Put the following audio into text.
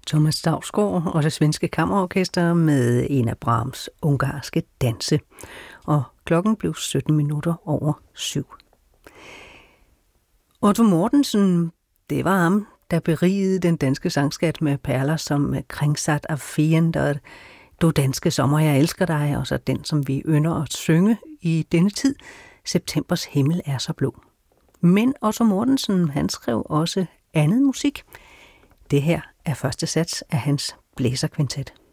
Thomas Dausgaard og det svenske kammerorkester med en af Brahms' ungarske danse. Og klokken blev 7:17. Otto Mortensen, det var ham, der berigede den danske sangskat med perler som Kringsat af fiender, Du danske sommer, jeg elsker dig, og så den, som vi ynder at synge i denne tid, Septembers himmel er så blå. Men Otto Mortensen, han skrev også andet musik. Det her er første sats af hans blæserkvintet.